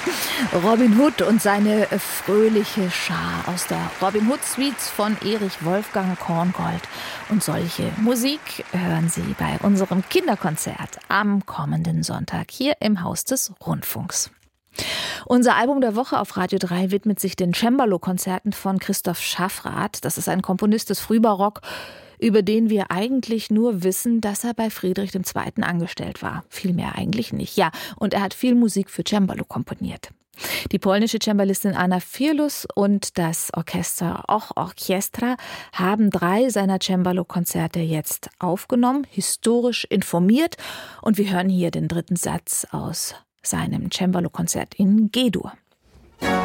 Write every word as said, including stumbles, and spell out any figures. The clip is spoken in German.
Robin Hood und seine fröhliche Schar aus der Robin Hood Suites von Erich Wolfgang Korngold. Und solche Musik hören Sie bei unserem Kinderkonzert am kommenden Sonntag hier im Haus des Rundfunks. Unser Album der Woche auf Radio drei widmet sich den Cembalo-Konzerten von Christoph Schaffrath. Das ist ein Komponist des Frühbarock, über den wir eigentlich nur wissen, dass er bei Friedrich der Zweite angestellt war. Viel mehr eigentlich nicht. Ja, und er hat viel Musik für Cembalo komponiert. Die polnische Cembalistin Anna Firlus und das Orchester Och Orchestra haben drei seiner Cembalo-Konzerte jetzt aufgenommen, historisch informiert. Und wir hören hier den dritten Satz aus seinem Cembalo-Konzert in G-Dur.